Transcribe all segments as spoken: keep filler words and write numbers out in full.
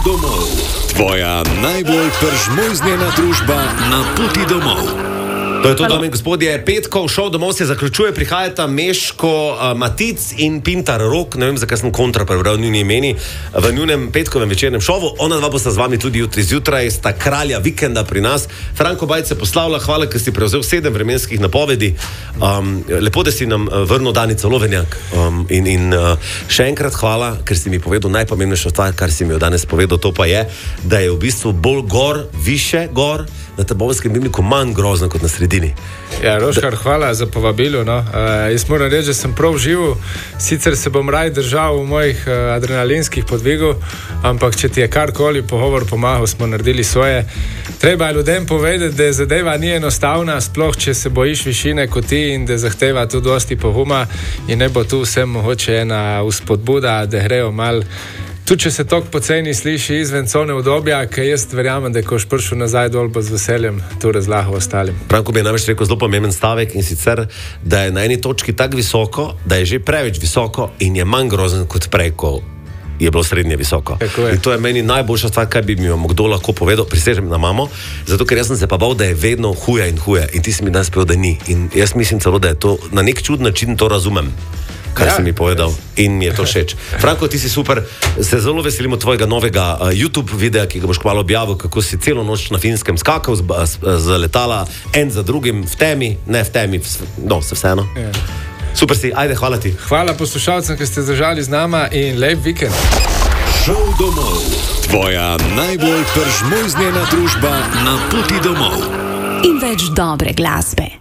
domov. Tvoja najbolj peržmojznjena družba na poti domov. To je to, dame in gospodje, petkov šov domov se zaključuje, prihajata Meško, uh, Matic in Pintar Rok, ne vem, zakaj sem kontra prebral njuni imeni, v njunem petkovem večernem šovu. Ona dva bosta z vami tudi jutri zjutraj, sta kralja vikenda pri nas. Franko Bajc se poslavlja, hvala, ker si prevzel sedem vremenskih napovedi. Um, lepo, da si nam vrnil Danico Lovenjak. Um, in in uh, še enkrat hvala, ker si mi povedal najpomembnejšo stvar, kar si mi jo danes povedal, to pa je, da je v bistvu bolj gor, više gor, na Trbovskem ribniku manj grozno kot na sredini. Ja, Roškar, hvala za povabilo. No. Uh, jaz moram reči, da sem prav živ, sicer se bom raj držal v mojih uh, adrenalinskih podvigov, ampak če ti je karkoli pogovor pomagal, smo naredili svoje. Treba je ljudem povedati, da zadeva ni enostavna, sploh če se bojiš višine kot ti in da zahteva tu dosti poguma in ne bo tu vsem mogoče ena vzpodbuda, da grejo mal. Tudi če se tok poceni sliši izven cone udobja, ker jaz verjamem, da ko boš prišel nazaj dol, bo z veseljem tu razlagal ostalim. Branko bi je namreč rekel zelo pomemben stavek, in sicer, da je na eni točki tako visoko, da je že preveč visoko in je manj grozen kot prej, ko je bilo srednje visoko. In to je meni najboljša stvar, kaj bi mi jo kdo lahko povedal, prisežem na mamo, zato ker jaz sem se pa bal, da je vedno huje in huje, in ti si mi danes povedal, da ni. In jaz mislim celo, da je to na nek čud način to razumem, kar ja, si mi povedal, in mi je to všeč. Franko, ti si super, se zelo veselimo tvojega novega uh, YouTube videa, ki ga boš kmalu objavil, kako si celo noč na Finskem skakal z, z, z letala, en za drugim, v temi, ne v temi, v, no, se vseeno. Ja. Super si, ajde, hvala ti. Hvala poslušalcem, ki ste zdržali z nama in lep vikend. Šov domov, tvoja najbolj peržmojznjena družba na poti domov. In več dobre glasbe.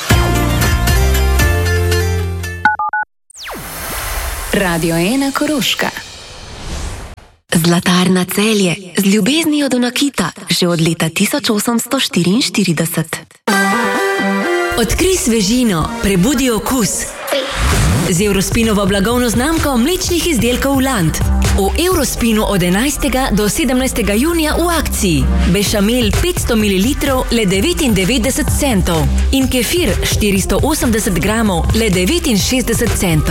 Radio ena Koroška. Zlatarna Celje, z ljubeznijo do nakita, že od leta tisoč osemsto štiriinštirideset. Odkrij svežino, prebudi okus. Z Eurospinovo blagovno znamko mlečnih izdelkov Land. V Eurospinu od enajstega do sedemnajstega junija v akciji. Bešamel petsto mililitrov le devetindevetdeset centov in kefir štiristo osemdeset gramov le devetinšestdeset centov.